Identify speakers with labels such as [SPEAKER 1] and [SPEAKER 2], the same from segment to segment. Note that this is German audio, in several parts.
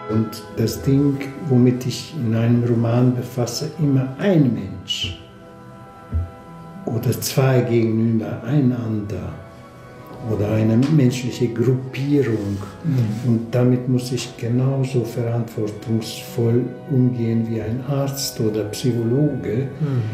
[SPEAKER 1] Und das Ding, womit ich in einem Roman befasse, immer ein Mensch oder zwei gegenüber einander oder eine menschliche Gruppierung. Und damit muss ich genauso verantwortungsvoll umgehen wie ein Arzt oder Psychologe,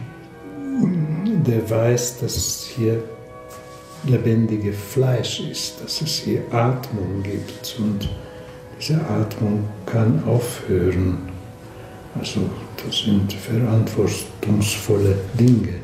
[SPEAKER 1] der weiß, dass es hier lebendige Fleisch ist, dass es hier Atmung gibt und diese Atmung kann aufhören. Also das sind verantwortungsvolle Dinge.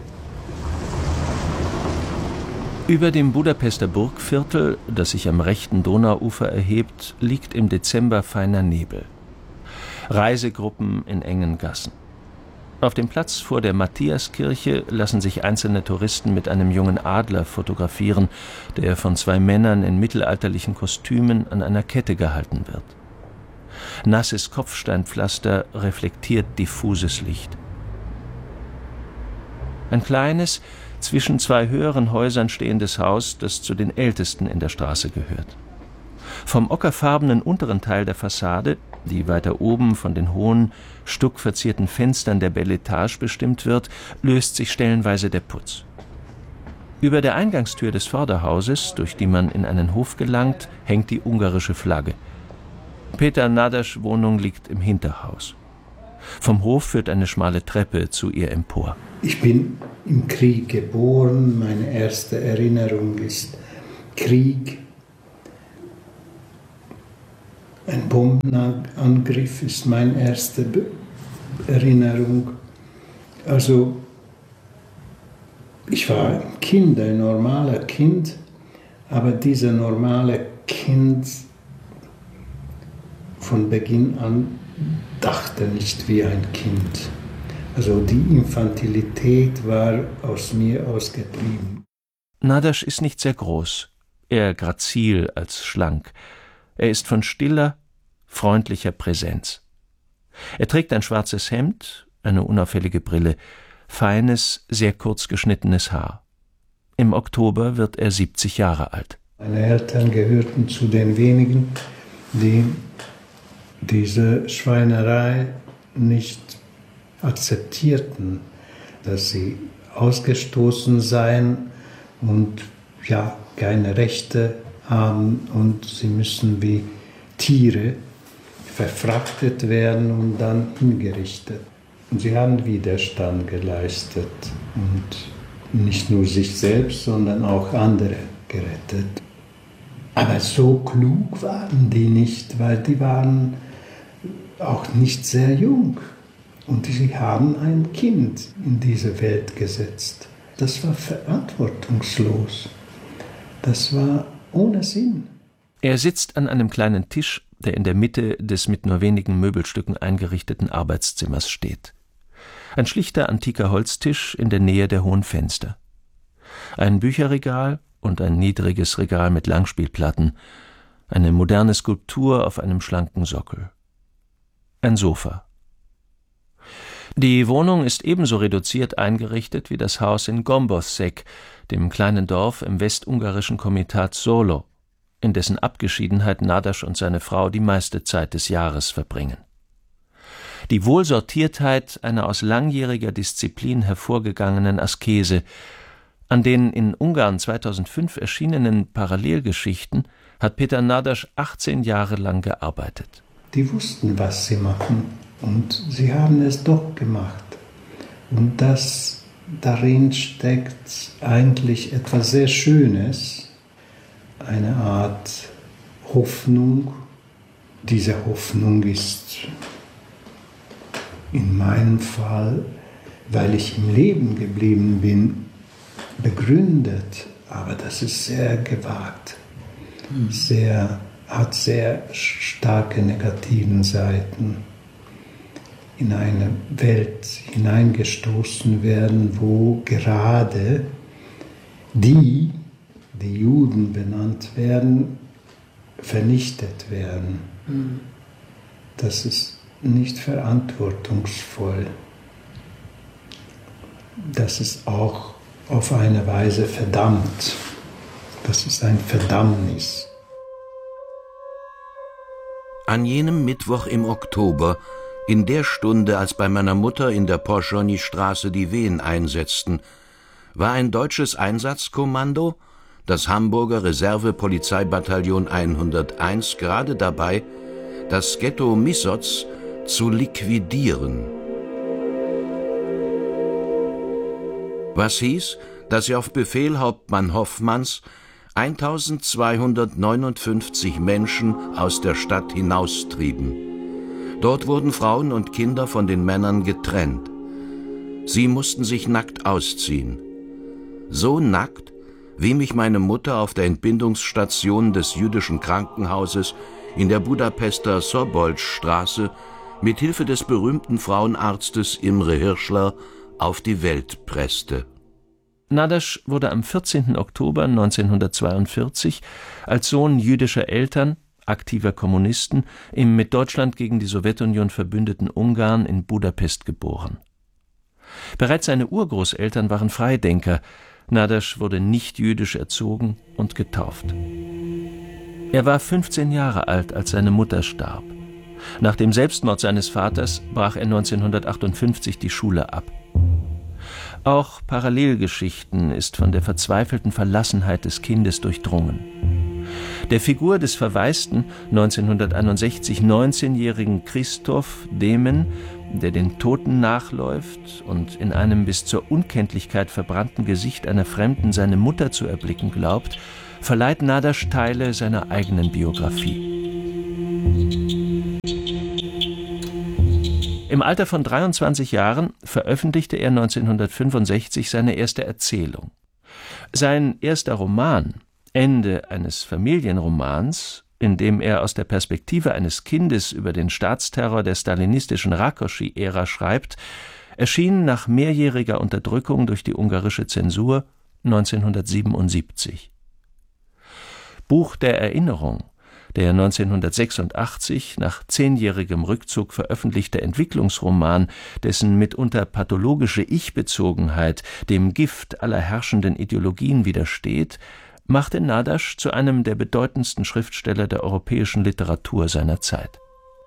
[SPEAKER 2] Über dem Budapester Burgviertel, das sich am rechten Donauufer erhebt, liegt im Dezember feiner Nebel. Reisegruppen in engen Gassen. Auf dem Platz vor der Matthiaskirche lassen sich einzelne Touristen mit einem jungen Adler fotografieren, der von zwei Männern in mittelalterlichen Kostümen an einer Kette gehalten wird. Nasses Kopfsteinpflaster reflektiert diffuses Licht. Ein kleines, zwischen zwei höheren Häusern stehendes Haus, das zu den ältesten in der Straße gehört. Vom ockerfarbenen unteren Teil der Fassade, die weiter oben von den hohen, stuckverzierten Fenstern der Bel Etage bestimmt wird, löst sich stellenweise der Putz. Über der Eingangstür des Vorderhauses, durch die man in einen Hof gelangt, hängt die ungarische Flagge. Peter Nadaschs Wohnung liegt im Hinterhaus. Vom Hof führt eine schmale Treppe zu ihr empor.
[SPEAKER 1] Ich bin im Krieg geboren, meine erste Erinnerung ist Krieg. Ein Bombenangriff ist meine erste Erinnerung. Also ich war ein Kind, ein normaler Kind, aber dieser normale Kind von Beginn an dachte nicht wie ein Kind. Also die Infantilität war aus mir ausgetrieben.
[SPEAKER 2] Nadasch ist nicht sehr groß, eher grazil als schlank. Er ist von stiller, freundlicher Präsenz. Er trägt ein schwarzes Hemd, eine unauffällige Brille, feines, sehr kurz geschnittenes Haar. Im Oktober wird er 70 Jahre alt.
[SPEAKER 1] Meine Eltern gehörten zu den wenigen, die diese Schweinerei nicht akzeptierten, dass sie ausgestoßen seien und ja, keine Rechte haben und sie müssen wie Tiere verfrachtet werden und dann hingerichtet. Und sie haben Widerstand geleistet und nicht nur sich selbst, sondern auch andere gerettet. Aber so klug waren die nicht, weil die waren auch nicht sehr jung. Und sie haben ein Kind in diese Welt gesetzt. Das war verantwortungslos. Das war ohne Sinn.
[SPEAKER 2] Er sitzt an einem kleinen Tisch, der in der Mitte des mit nur wenigen Möbelstücken eingerichteten Arbeitszimmers steht. Ein schlichter antiker Holztisch in der Nähe der hohen Fenster. Ein Bücherregal und ein niedriges Regal mit Langspielplatten. Eine moderne Skulptur auf einem schlanken Sockel. Ein Sofa. Die Wohnung ist ebenso reduziert eingerichtet wie das Haus in Gomboszeg, dem kleinen Dorf im westungarischen Komitat Solo, in dessen Abgeschiedenheit Nadasch und seine Frau die meiste Zeit des Jahres verbringen. Die Wohlsortiertheit einer aus langjähriger Disziplin hervorgegangenen Askese, an den in Ungarn 2005 erschienenen Parallelgeschichten hat Peter Nadasch 18 Jahre lang gearbeitet.
[SPEAKER 1] Die wussten, was sie machen und sie haben es doch gemacht. Und das darin steckt eigentlich etwas sehr Schönes, eine Art Hoffnung. Diese Hoffnung ist in meinem Fall, weil ich im Leben geblieben bin, begründet, aber das ist sehr gewagt, hat sehr starke negativen Seiten. In eine Welt hineingestoßen werden, wo gerade die Juden benannt werden, vernichtet werden. Das ist nicht verantwortungsvoll. Das ist auch auf eine Weise verdammt. Das ist ein Verdammnis.
[SPEAKER 3] An jenem Mittwoch im Oktober, in der Stunde, als bei meiner Mutter in der Porzschony-Straße die Wehen einsetzten, war ein deutsches Einsatzkommando, das Hamburger Reserve-Polizeibataillon 101, gerade dabei, das Ghetto Missoz zu liquidieren. Was hieß, dass sie auf Befehl Hauptmann Hoffmanns 1259 Menschen aus der Stadt hinaustrieben. Dort wurden Frauen und Kinder von den Männern getrennt. Sie mussten sich nackt ausziehen. So nackt, wie mich meine Mutter auf der Entbindungsstation des jüdischen Krankenhauses in der Budapester Szabolcs-Straße mit Hilfe des berühmten Frauenarztes Imre Hirschler auf die Welt presste.
[SPEAKER 2] Nadaš wurde am 14. Oktober 1942 als Sohn jüdischer Eltern, aktiver Kommunisten, im mit Deutschland gegen die Sowjetunion verbündeten Ungarn in Budapest geboren. Bereits seine Urgroßeltern waren Freidenker. Nadaš wurde nicht jüdisch erzogen und getauft. Er war 15 Jahre alt, als seine Mutter starb. Nach dem Selbstmord seines Vaters brach er 1958 die Schule ab. Auch Parallelgeschichten ist von der verzweifelten Verlassenheit des Kindes durchdrungen. Der Figur des verwaisten, 1961 19-jährigen Christoph Demen, der den Toten nachläuft und in einem bis zur Unkenntlichkeit verbrannten Gesicht einer Fremden seine Mutter zu erblicken glaubt, verleiht Nadaš Teile seiner eigenen Biografie. Im Alter von 23 Jahren veröffentlichte er 1965 seine erste Erzählung. Sein erster Roman, Ende eines Familienromans, in dem er aus der Perspektive eines Kindes über den Staatsterror der stalinistischen Rákosi-Ära schreibt, erschien nach mehrjähriger Unterdrückung durch die ungarische Zensur 1977. Buch der Erinnerung, der 1986 nach 10-jährigem Rückzug veröffentlichte Entwicklungsroman, dessen mitunter pathologische Ich-Bezogenheit dem Gift aller herrschenden Ideologien widersteht, machte Nadaš zu einem der bedeutendsten Schriftsteller der europäischen Literatur seiner Zeit.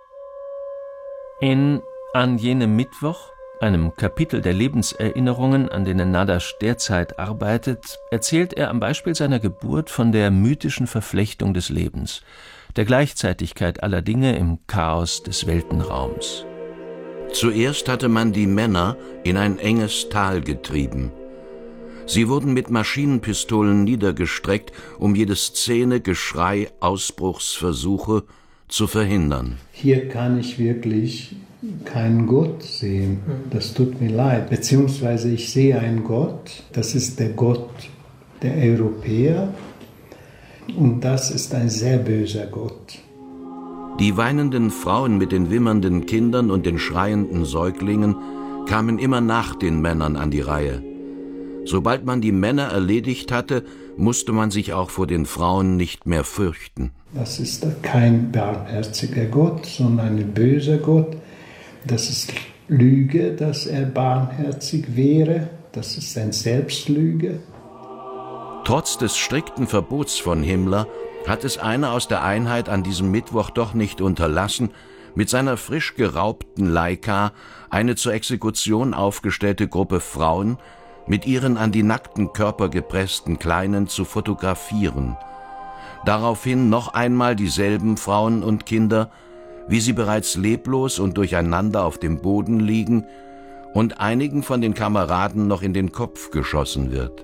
[SPEAKER 2] In An jenem Mittwoch, einem Kapitel der Lebenserinnerungen, an denen Nadaš derzeit arbeitet, erzählt er am Beispiel seiner Geburt von der mythischen Verflechtung des Lebens, der Gleichzeitigkeit aller Dinge im Chaos des Weltenraums.
[SPEAKER 3] Zuerst hatte man die Männer in ein enges Tal getrieben. Sie wurden mit Maschinenpistolen niedergestreckt, um jede Szene, Geschrei, Ausbruchsversuche zu verhindern.
[SPEAKER 1] Hier kann ich wirklich keinen Gott sehen. Das tut mir leid. Beziehungsweise ich sehe einen Gott, das ist der Gott der Europäer. Und das ist ein sehr böser Gott.
[SPEAKER 3] Die weinenden Frauen mit den wimmernden Kindern und den schreienden Säuglingen kamen immer nach den Männern an die Reihe. Sobald man die Männer erledigt hatte, musste man sich auch vor den Frauen nicht mehr fürchten.
[SPEAKER 1] Das ist kein barmherziger Gott, sondern ein böser Gott. Das ist Lüge, dass er barmherzig wäre. Das ist eine Selbstlüge.
[SPEAKER 3] Trotz des strikten Verbots von Himmler hat es einer aus der Einheit an diesem Mittwoch doch nicht unterlassen, mit seiner frisch geraubten Leica eine zur Exekution aufgestellte Gruppe Frauen mit ihren an die nackten Körper gepressten Kleinen zu fotografieren. Daraufhin noch einmal dieselben Frauen und Kinder, wie sie bereits leblos und durcheinander auf dem Boden liegen und einigen von den Kameraden noch in den Kopf geschossen wird.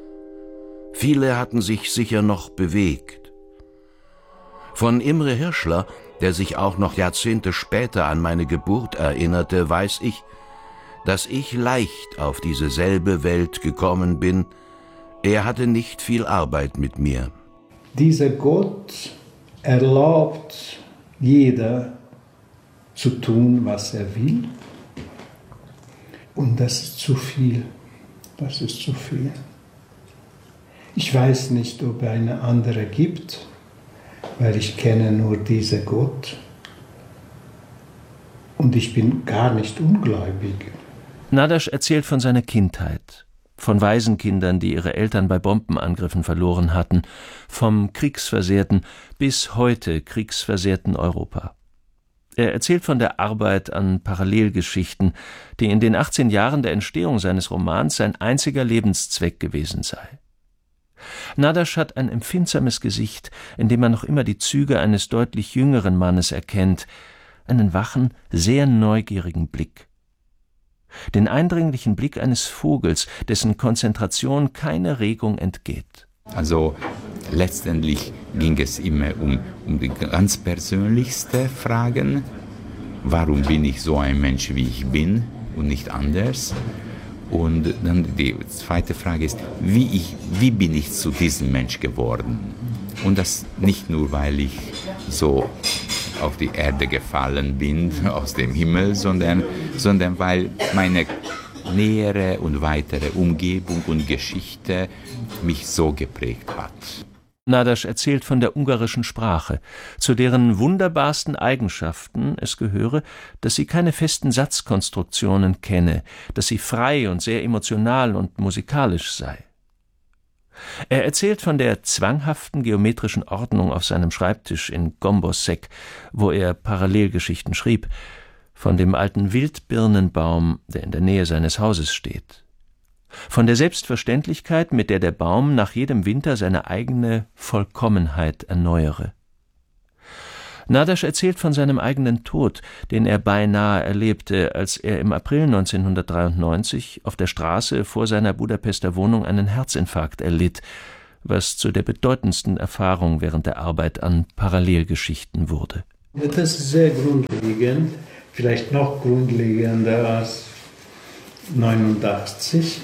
[SPEAKER 3] Viele hatten sich sicher noch bewegt. Von Imre Hirschler, der sich auch noch Jahrzehnte später an meine Geburt erinnerte, weiß ich, dass ich leicht auf diese selbe Welt gekommen bin. Er hatte nicht viel Arbeit mit mir.
[SPEAKER 1] Dieser Gott erlaubt jeder zu tun, was er will. Und das ist zu viel. Das ist zu viel. Ich weiß nicht, ob es eine andere gibt, weil ich kenne nur diesen Gott. Und ich bin gar nicht ungläubig.
[SPEAKER 2] Nadaš erzählt von seiner Kindheit, von Waisenkindern, die ihre Eltern bei Bombenangriffen verloren hatten, vom kriegsversehrten, bis heute kriegsversehrten Europa. Er erzählt von der Arbeit an Parallelgeschichten, die in den 18 Jahren der Entstehung seines Romans sein einziger Lebenszweck gewesen sei. Nadasch hat ein empfindsames Gesicht, in dem man noch immer die Züge eines deutlich jüngeren Mannes erkennt, einen wachen, sehr neugierigen Blick. Den eindringlichen Blick eines Vogels, dessen Konzentration keine Regung entgeht.
[SPEAKER 4] Also letztendlich ging es immer um die ganz persönlichsten Fragen. Warum bin ich so ein Mensch, wie ich bin und nicht anders? Und dann die zweite Frage ist, wie bin ich zu diesem Mensch geworden? Und das nicht nur, weil ich so auf die Erde gefallen bin, aus dem Himmel, sondern weil meine nähere und weitere Umgebung und Geschichte mich so geprägt hat.
[SPEAKER 2] Nadasch erzählt von der ungarischen Sprache, zu deren wunderbarsten Eigenschaften es gehöre, dass sie keine festen Satzkonstruktionen kenne, dass sie frei und sehr emotional und musikalisch sei. Er erzählt von der zwanghaften geometrischen Ordnung auf seinem Schreibtisch in Gombosek, wo er Parallelgeschichten schrieb, von dem alten Wildbirnenbaum, der in der Nähe seines Hauses steht, von der Selbstverständlichkeit, mit der der Baum nach jedem Winter seine eigene Vollkommenheit erneuere. Nadasch erzählt von seinem eigenen Tod, den er beinahe erlebte, als er im April 1993 auf der Straße vor seiner Budapester Wohnung einen Herzinfarkt erlitt, was zu der bedeutendsten Erfahrung während der Arbeit an Parallelgeschichten wurde.
[SPEAKER 1] Das ist sehr grundlegend, vielleicht noch grundlegender als 89.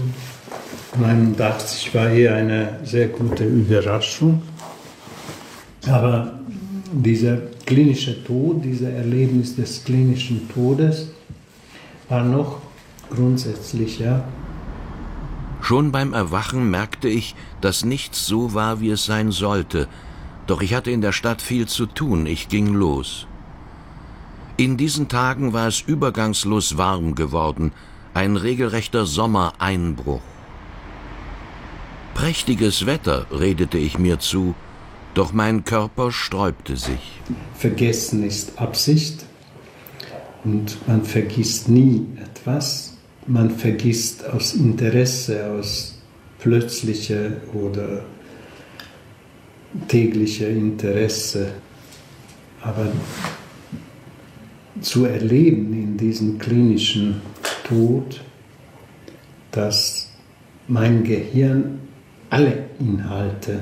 [SPEAKER 1] 89 war eher eine sehr gute Überraschung, aber dieser klinische Tod, dieser Erlebnis des klinischen Todes war noch grundsätzlicher.
[SPEAKER 3] Schon beim Erwachen merkte ich, dass nichts so war, wie es sein sollte, doch ich hatte in der Stadt viel zu tun, ich ging los. In diesen Tagen war es übergangslos warm geworden, ein regelrechter Sommereinbruch. Prächtiges Wetter, redete ich mir zu, doch mein Körper sträubte sich.
[SPEAKER 1] Vergessen ist Absicht und man vergisst nie etwas. Man vergisst aus Interesse, aus plötzlicher oder täglicher Interesse. Aber zu erleben in diesem klinischen Tod, dass mein Gehirn alle Inhalte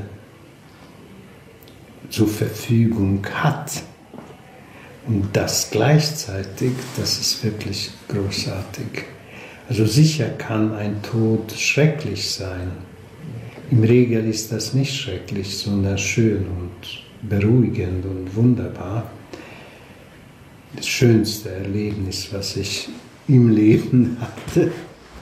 [SPEAKER 1] zur Verfügung hat und das gleichzeitig, das ist wirklich großartig. Also sicher kann ein Tod schrecklich sein. Im Regel ist das nicht schrecklich, sondern schön und beruhigend und wunderbar. Das schönste Erlebnis, was ich im Leben hatte.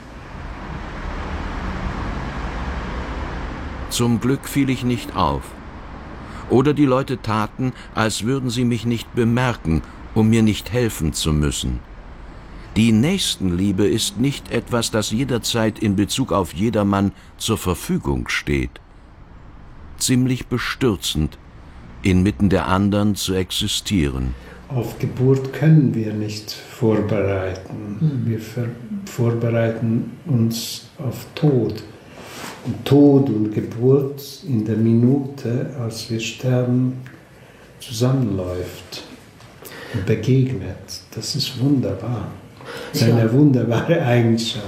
[SPEAKER 3] Zum Glück fiel ich nicht auf. Oder die Leute taten, als würden sie mich nicht bemerken, um mir nicht helfen zu müssen. Die Nächstenliebe ist nicht etwas, das jederzeit in Bezug auf jedermann zur Verfügung steht. Ziemlich bestürzend, inmitten der anderen zu existieren.
[SPEAKER 1] Auf Geburt können wir nicht vorbereiten. Wir vorbereiten uns auf Tod. Und Tod und Geburt in der Minute, als wir sterben, zusammenläuft und begegnet. Das ist wunderbar. Das ist eine wunderbare Eigenschaft.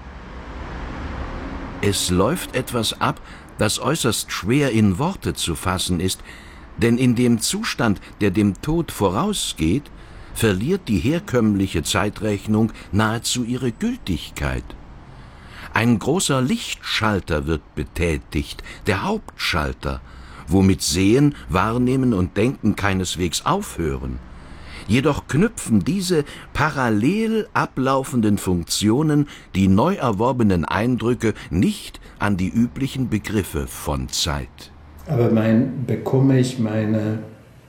[SPEAKER 3] Es läuft etwas ab, das äußerst schwer in Worte zu fassen ist, denn in dem Zustand, der dem Tod vorausgeht, verliert die herkömmliche Zeitrechnung nahezu ihre Gültigkeit. Ein großer Lichtschalter wird betätigt, der Hauptschalter, womit Sehen, Wahrnehmen und Denken keineswegs aufhören. Jedoch knüpfen diese parallel ablaufenden Funktionen die neu erworbenen Eindrücke nicht an die üblichen Begriffe von Zeit.
[SPEAKER 1] Aber bekomme ich meine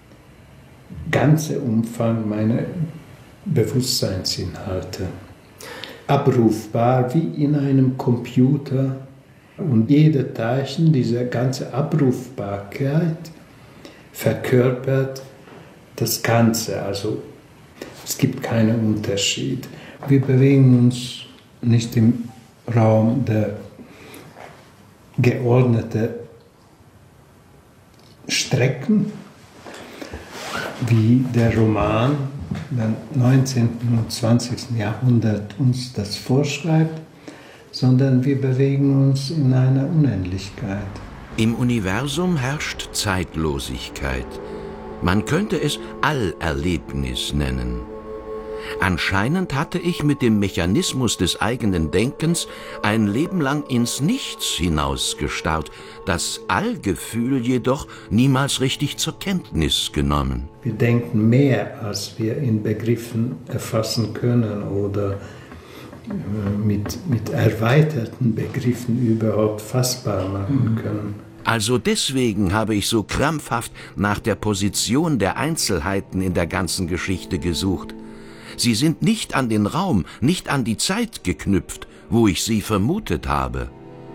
[SPEAKER 1] ganze Umfang, meine Bewusstseinsinhalte abrufbar wie in einem Computer und jede Teilchen, diese ganze Abrufbarkeit verkörpert das Ganze, also Es gibt keinen Unterschied. Wir bewegen uns nicht im Raum der geordneten Strecken, wie der Roman im 19. und 20. Jahrhundert uns das vorschreibt, sondern wir bewegen uns in einer Unendlichkeit.
[SPEAKER 3] Im Universum herrscht Zeitlosigkeit. Man könnte es Allerlebnis nennen. Anscheinend hatte ich mit dem Mechanismus des eigenen Denkens ein Leben lang ins Nichts hinausgestarrt, das Allgefühl jedoch niemals richtig zur Kenntnis genommen.
[SPEAKER 1] Wir denken mehr, als wir in Begriffen erfassen können oder mit erweiterten Begriffen überhaupt fassbar machen können.
[SPEAKER 3] Also deswegen habe ich so krampfhaft nach der Position der Einzelheiten in der ganzen Geschichte gesucht. Sie sind nicht an den Raum, nicht an die Zeit geknüpft, wo ich sie vermutet habe.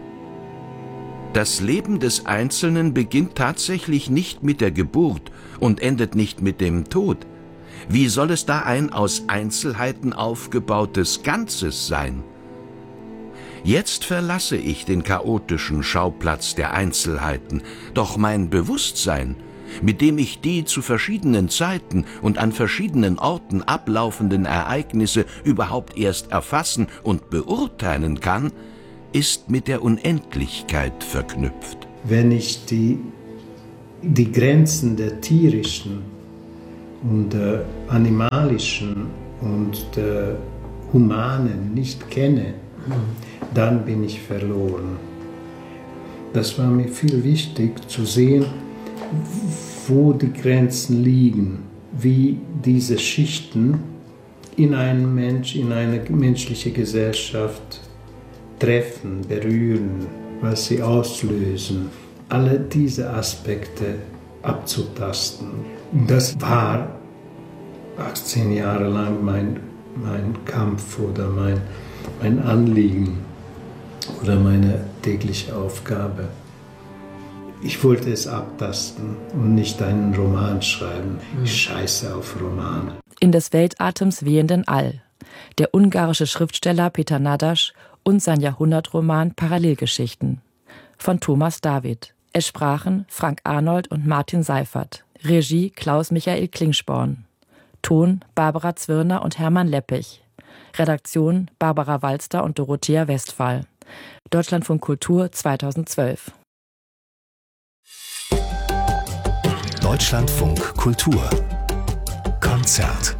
[SPEAKER 3] Das Leben des Einzelnen beginnt tatsächlich nicht mit der Geburt und endet nicht mit dem Tod. Wie soll es da ein aus Einzelheiten aufgebautes Ganzes sein? Jetzt verlasse ich den chaotischen Schauplatz der Einzelheiten, doch mein Bewusstsein, mit dem ich die zu verschiedenen Zeiten und an verschiedenen Orten ablaufenden Ereignisse überhaupt erst erfassen und beurteilen kann, ist mit der Unendlichkeit verknüpft.
[SPEAKER 1] Wenn ich die Grenzen der tierischen und der animalischen und der humanen nicht kenne, dann bin ich verloren. Das war mir viel wichtig zu sehen, wo die Grenzen liegen, wie diese Schichten in einem Mensch, in eine menschliche Gesellschaft treffen, berühren, was sie auslösen. Alle diese Aspekte abzutasten. Das war 18 Jahre lang mein Kampf oder mein Anliegen oder meine tägliche Aufgabe. Ich wollte es abtasten und nicht einen Roman schreiben. Ich scheiße auf Romane.
[SPEAKER 5] In des Weltatems wehenden All. Der ungarische Schriftsteller Peter Nadasch und sein Jahrhundertroman Parallelgeschichten. Von Thomas David. Es sprachen Frank Arnold und Martin Seifert. Regie Klaus-Michael Klingsporn. Ton Barbara Zwirner und Hermann Leppich. Redaktion Barbara Walster und Dorothea Westphal. Deutschlandfunk Kultur 2012.
[SPEAKER 6] Deutschlandfunk Kultur Konzert.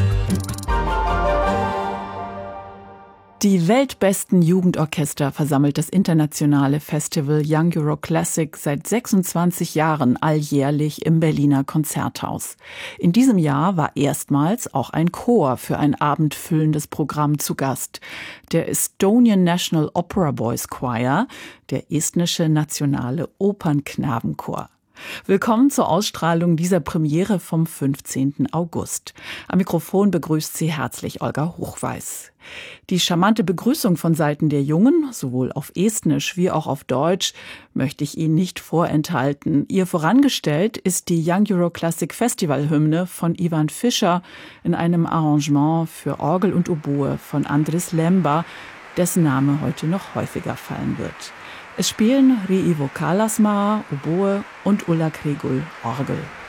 [SPEAKER 7] Die weltbesten Jugendorchester versammelt das internationale Festival Young Euro Classic seit 26 Jahren alljährlich im Berliner Konzerthaus. In diesem Jahr war erstmals auch ein Chor für ein abendfüllendes Programm zu Gast. Der Estonian National Opera Boys Choir, der estnische nationale Opernknabenchor. Willkommen zur Ausstrahlung dieser Premiere vom 15. August. Am Mikrofon begrüßt Sie herzlich Olga Hochweiß. Die charmante Begrüßung von Seiten der Jungen, sowohl auf Estnisch wie auch auf Deutsch, möchte ich Ihnen nicht vorenthalten. Ihr vorangestellt ist die Young Euro Classic Festival-Hymne von Ivan Fischer in einem Arrangement für Orgel und Oboe von Andris Lemba, dessen Name heute noch häufiger fallen wird. Es spielen Riivo Kalasmaa, Oboe und Ulla Kregul, Orgel.